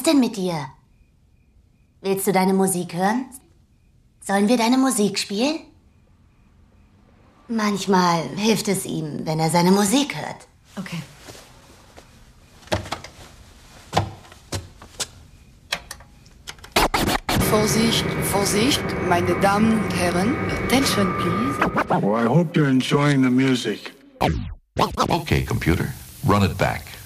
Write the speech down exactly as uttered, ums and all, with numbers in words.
ist denn mit dir? Willst du deine Musik hören? Sollen wir deine Musik spielen? Manchmal hilft es ihm, wenn er seine Musik hört. Okay. Vorsicht, Vorsicht, meine Damen und Herren. Attention, please. Well, I hope you're enjoying the music. Okay, computer, run it back.